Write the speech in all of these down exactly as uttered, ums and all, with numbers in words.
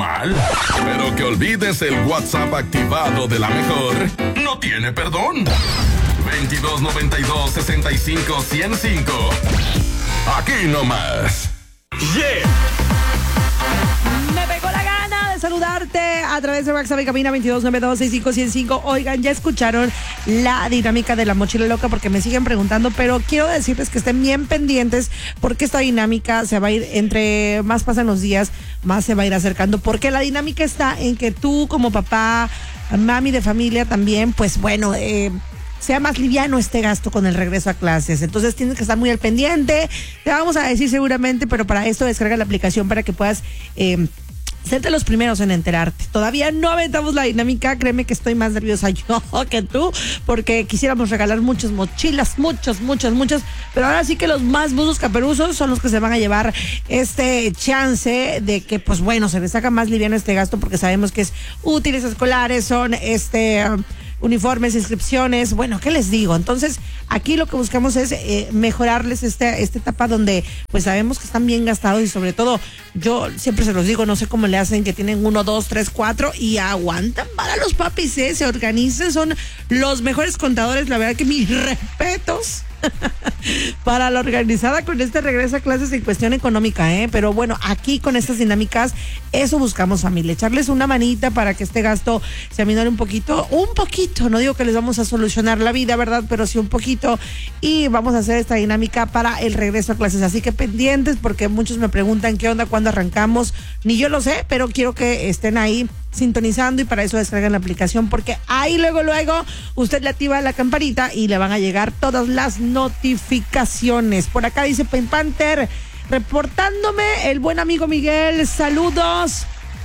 mal. Pero que olvides el WhatsApp activado de la mejor, no tiene perdón. veintidós noventa y dos, sesenta y cinco, ciento cinco. Aquí nomás. Yeah. Me pegó la gana de saludarte a través de WhatsApp y Cabina veintidós noventa y dos, sesenta y cinco, ciento cinco. Oigan, ya escucharon la dinámica de la mochila loca porque me siguen preguntando, pero quiero decirles que estén bien pendientes porque esta dinámica se va a ir, entre más pasan los días, más se va a ir acercando, porque la dinámica está en que tú como papá, mami de familia también, pues bueno, eh, sea más liviano este gasto con el regreso a clases. Entonces tienes que estar muy al pendiente. Te vamos a decir seguramente, pero para esto descarga la aplicación para que puedas eh, ser de los primeros en enterarte. Todavía no aventamos la dinámica, créeme que estoy más nerviosa yo que tú, porque quisiéramos regalar muchas mochilas, muchos, muchos, muchos, pero ahora sí que los más buzos caperuzos son los que se van a llevar este chance de que, pues bueno, se les saca más liviano este gasto, porque sabemos que es útiles escolares, son este... Um, uniformes, inscripciones, bueno, ¿qué les digo? Entonces, aquí lo que buscamos es eh, mejorarles este, esta etapa donde pues sabemos que están bien gastados y sobre todo, yo siempre se los digo, no sé cómo le hacen, que tienen uno, dos, tres, cuatro y aguantan para los papis, ¿eh? Se organizan, son los mejores contadores, la verdad que mis respetos para la organizada con este regreso a clases en cuestión económica, ¿eh? Pero bueno, aquí con estas dinámicas, eso buscamos, familia, echarles una manita para que este gasto se aminore un poquito, un poquito, no digo que les vamos a solucionar la vida, ¿verdad? Pero sí un poquito, y vamos a hacer esta dinámica para el regreso a clases, así que pendientes, porque muchos me preguntan qué onda, cuándo arrancamos, ni yo lo sé, pero quiero que estén ahí sintonizando, y para eso descargan la aplicación, porque ahí luego luego usted le activa la campanita y le van a llegar todas las notificaciones. Por acá dice Pink Panther, reportándome el buen amigo Miguel, saludos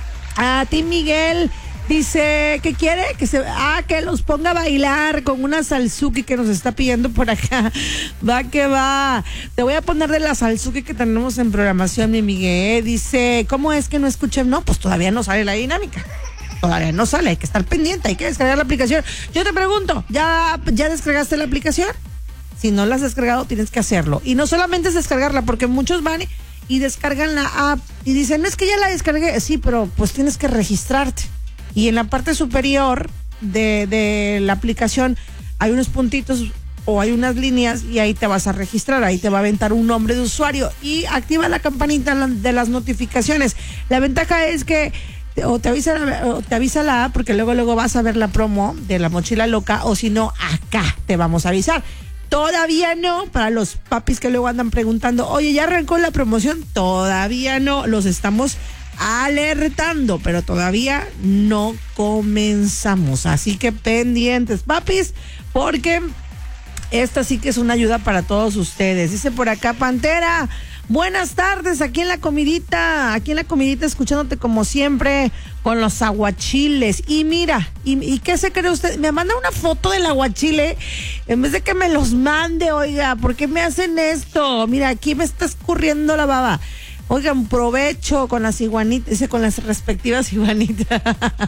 a ti, Miguel. Dice que quiere que se ah que los ponga a bailar con una salsuki que nos está pidiendo por acá. Va que va. Te voy a poner de la salsuki que tenemos en programación, mi Miguel. Dice, ¿cómo es que no escuché? No, pues todavía no sale la dinámica. Todavía no sale, hay que estar pendiente, hay que descargar la aplicación. Yo te pregunto, ¿ya, ya descargaste la aplicación? Si no la has descargado, tienes que hacerlo. Y no solamente es descargarla, porque muchos van y descargan la app y dicen, no, es que ya la descargué. Sí, pero pues tienes que registrarte. Y en la parte superior de, de la aplicación hay unos puntitos o hay unas líneas y ahí te vas a registrar, ahí te va a aventar un nombre de usuario y activa la campanita de las notificaciones. La ventaja es que o te avisa la, o te avisa la app, porque luego luego vas a ver la promo de la mochila loca, o si no, acá te vamos a avisar. Todavía no, para los papis que luego andan preguntando, oye, ¿ya arrancó la promoción? Todavía no, los estamos alertando, pero todavía no comenzamos, así que pendientes, papis, porque esta sí que es una ayuda para todos ustedes. Dice por acá Pantera, buenas tardes, aquí en la comidita, aquí en la comidita escuchándote como siempre con los aguachiles. Y mira, ¿y, y qué se cree usted? Me manda una foto del aguachile en vez de que me los mande, oiga, ¿por qué me hacen esto? Mira, aquí me está escurriendo la baba. Oigan, provecho con las iguanitas, dice, con las respectivas iguanitas.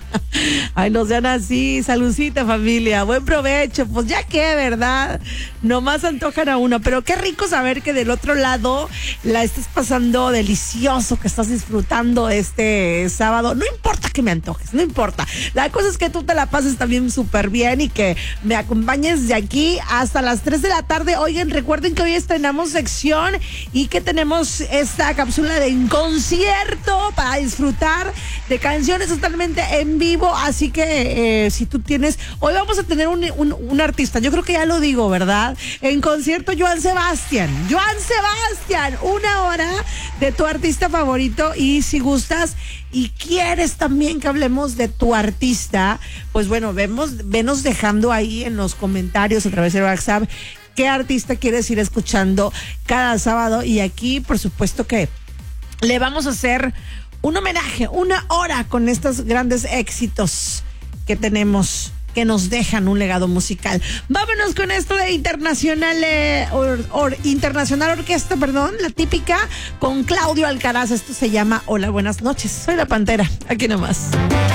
Ay, no sean así, saludcita, familia, buen provecho. Pues ya que, ¿verdad? Nomás antojan a uno, pero qué rico saber que del otro lado la estás pasando delicioso, que estás disfrutando este sábado. No importa que me antojes, no importa. La cosa es que tú te la pases también súper bien y que me acompañes de aquí hasta las tres de la tarde. Oigan, recuerden que hoy estrenamos sección y que tenemos esta cápsula de un concierto para disfrutar de canciones totalmente en vivo, así que eh, si tú tienes, hoy vamos a tener un, un, un artista, yo creo que ya lo digo, ¿verdad? En concierto, Joan Sebastián, Joan Sebastián, una hora de tu artista favorito, y si gustas y quieres también que hablemos de tu artista, pues bueno, vemos, venos dejando ahí en los comentarios a través de WhatsApp qué artista quieres ir escuchando cada sábado, y aquí por supuesto que le vamos a hacer un homenaje, una hora con estos grandes éxitos que tenemos, que nos dejan un legado musical. Vámonos con esto de Internacional, eh, or, or, Internacional Orquesta, perdón, la típica, con Claudio Alcaraz. Esto se llama Hola, buenas noches. Soy la Pantera, aquí nomás.